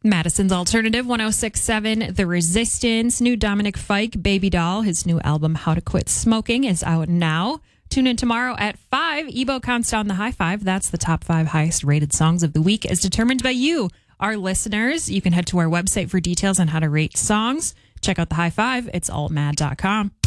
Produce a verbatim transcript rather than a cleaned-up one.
Madison's Alternative one oh six point seven, The Resistance, new Dominic Fike, Baby Doll. His new album, How to Quit Smoking, is out now. Tune in tomorrow at five. Ebo counts down the high five. That's the top five highest rated songs of the week as determined by you, our listeners. You can head to our website for details on how to rate songs. Check out the high five. It's alt mad dot com.